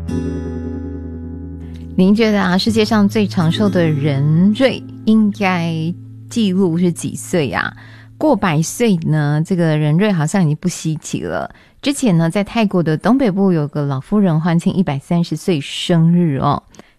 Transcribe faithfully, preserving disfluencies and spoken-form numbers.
您觉得啊，世界上最长寿的人瑞应该记录是几岁啊？过百岁呢，这个人瑞好像已经不稀奇了。之前呢，在泰国的东北部有个老妇人欢庆一百三十岁生日哦。